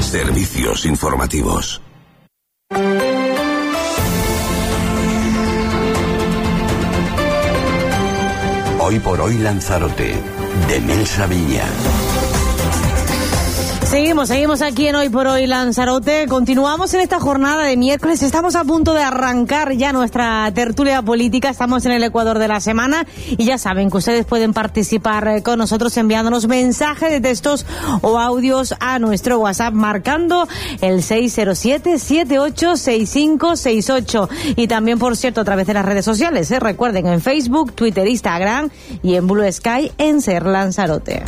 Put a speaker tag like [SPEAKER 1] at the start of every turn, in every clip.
[SPEAKER 1] Servicios informativos. Hoy por hoy Lanzarote, de Nelsa Viña.
[SPEAKER 2] Seguimos aquí en Hoy por Hoy Lanzarote. Continuamos en esta jornada de miércoles. Estamos a punto de arrancar ya nuestra tertulia política. Estamos en el Ecuador de la semana y ya saben que ustedes pueden participar con nosotros enviándonos mensajes de textos o audios a nuestro WhatsApp marcando el 607-786568. Y también, por cierto, a través de las redes sociales. Recuerden, en Facebook, Twitter, Instagram y en Blue Sky en Ser Lanzarote.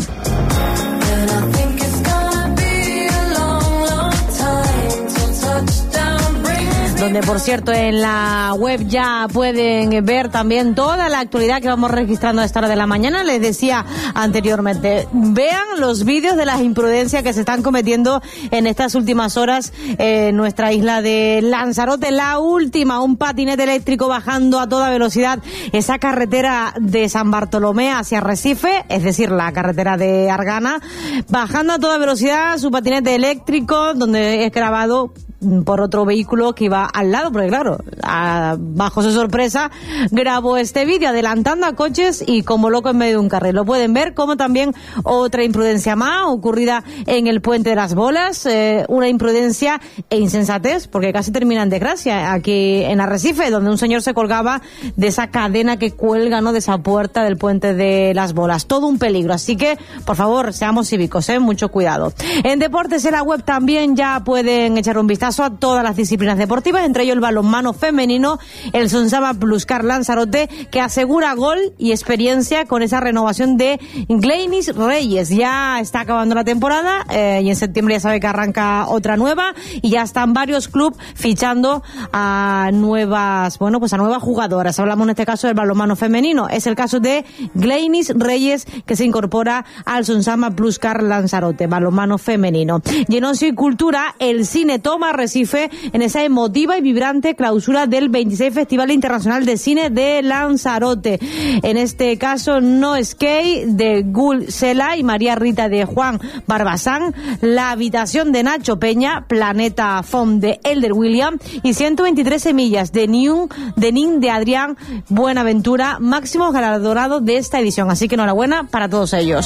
[SPEAKER 2] Donde, por cierto, en la web ya pueden ver también toda la actualidad que vamos registrando a esta hora de la mañana. Les decía anteriormente, vean los vídeos de las imprudencias que se están cometiendo en estas últimas horas en nuestra isla de Lanzarote. La última, un patinete eléctrico bajando a toda velocidad esa carretera de San Bartolomé hacia Arrecife, es decir, la carretera de Argana, bajando a toda velocidad su patinete eléctrico, donde es grabado por otro vehículo que iba al lado, porque claro, bajo su sorpresa grabó este vídeo adelantando a coches y como loco en medio de un carril. Lo pueden ver, como también otra imprudencia más ocurrida en el Puente de las Bolas, una imprudencia e insensatez, porque casi termina en desgracia aquí en Arrecife, donde un señor se colgaba de esa cadena que cuelga, ¿no?, de esa puerta del Puente de las Bolas. Todo un peligro, así que por favor seamos cívicos, mucho cuidado. En deportes, en la web también ya pueden echar un vistazo a todas las disciplinas deportivas, entre ellos el balonmano femenino, el Sonsama Pluscar Lanzarote, que asegura gol y experiencia con esa renovación de Gleinis Reyes. Ya está acabando la temporada y en septiembre ya sabe que arranca otra nueva y ya están varios clubes fichando a nuevas jugadoras. Hablamos en este caso del balonmano femenino. Es el caso de Gleinis Reyes, que se incorpora al Sonsama Pluscar Lanzarote, balonmano femenino. Y en ocio y cultura, el cine toma Arrecife en esa emotiva y vibrante clausura del 26 Festival Internacional de Cine de Lanzarote. En este caso, No Escape de Gul Sela y María Rita de Juan Barbasán, La habitación de Nacho Peña, Planeta Fom de Elder William y 123 semillas de Nin de Adrián Buenaventura, máximo galardonado de esta edición. Así que enhorabuena para todos ellos.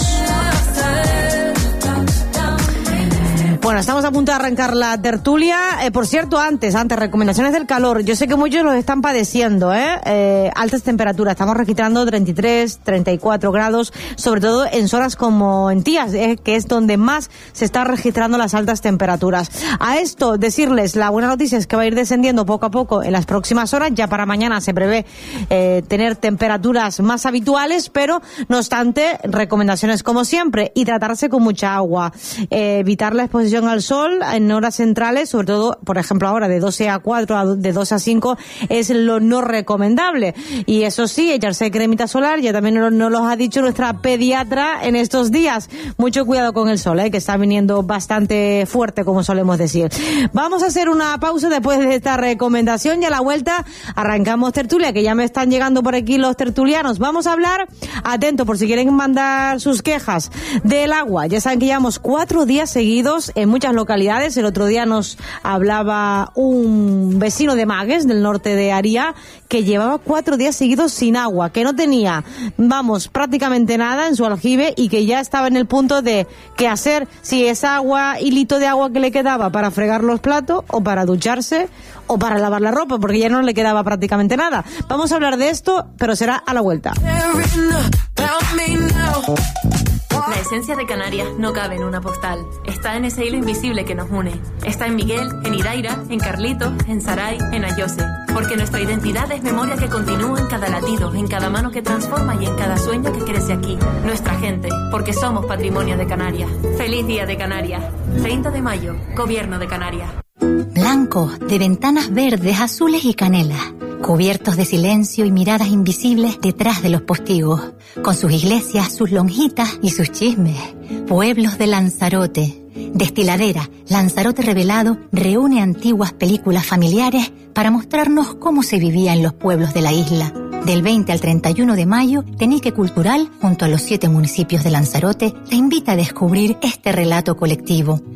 [SPEAKER 2] Bueno, estamos a punto de arrancar la tertulia. Por cierto, antes, recomendaciones del calor. Yo sé que muchos los están padeciendo, altas temperaturas. Estamos registrando 33, 34 grados, sobre todo en zonas como en Tías, que es donde más se están registrando las altas temperaturas. A esto, decirles, la buena noticia es que va a ir descendiendo poco a poco en las próximas horas. Ya para mañana se prevé tener temperaturas más habituales, pero no obstante, recomendaciones como siempre: hidratarse con mucha agua, evitar la exposición al sol en horas centrales, sobre todo, por ejemplo, ahora de 12 a 4, de 2 a 5 es lo no recomendable. Y eso sí, echarse cremita solar, ya también nos lo ha dicho nuestra pediatra en estos días. Mucho cuidado con el sol, que está viniendo bastante fuerte, como solemos decir. Vamos a hacer una pausa después de esta recomendación y a la vuelta arrancamos tertulia, que ya me están llegando por aquí los tertulianos. Vamos a hablar, atento por si quieren mandar sus quejas, del agua. Ya saben que llevamos 4 días seguidos en muchas localidades. El otro día nos hablaba un vecino de Magues, del norte de Aría, que llevaba 4 días seguidos sin agua, que no tenía, prácticamente nada en su aljibe y que ya estaba en el punto de qué hacer, si esa agua, hilito de agua que le quedaba para fregar los platos o para ducharse o para lavar la ropa, porque ya no le quedaba prácticamente nada. Vamos a hablar de esto, pero será a la vuelta.
[SPEAKER 3] La esencia de Canarias no cabe en una postal. Está en ese hilo invisible que nos une. Está en Miguel, en Iraira, en Carlitos, en Saray, en Ayose. Porque nuestra identidad es memoria que continúa en cada latido, en cada mano que transforma y en cada sueño que crece aquí. Nuestra gente, porque somos patrimonio de Canarias. ¡Feliz Día de Canarias! 30 de mayo, Gobierno de Canarias.
[SPEAKER 4] Blancos, de ventanas verdes, azules y canela, cubiertos de silencio y miradas invisibles detrás de los postigos, con sus iglesias, sus lonjitas y sus chismes. Pueblos de Lanzarote. Destiladera Lanzarote Revelado reúne antiguas películas familiares para mostrarnos cómo se vivía en los pueblos de la isla. Del 20 al 31 de mayo, Tenique Cultural, junto a los 7 municipios de Lanzarote, te invita a descubrir este relato colectivo.